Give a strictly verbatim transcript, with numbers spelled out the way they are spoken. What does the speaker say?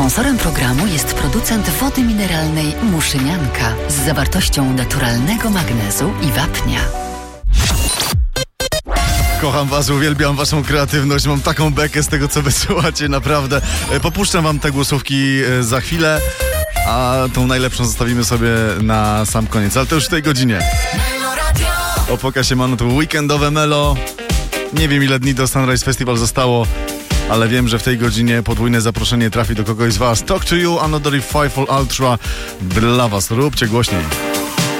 Sponsorem programu jest producent wody mineralnej Muszynianka z zawartością naturalnego magnezu i wapnia. Kocham was, uwielbiam waszą kreatywność, mam taką bekę z tego, co wysyłacie, naprawdę. Popuszczam wam te głosówki za chwilę, a tą najlepszą zostawimy sobie na sam koniec, ale to już w tej godzinie. Opoka się mano, to weekendowe melo. Nie wiem, ile dni do Sunrise Festival zostało, ale wiem, że w tej godzinie podwójne zaproszenie trafi do kogoś z was. Talk to you, Another Five Ultra dla was. Róbcie głośniej.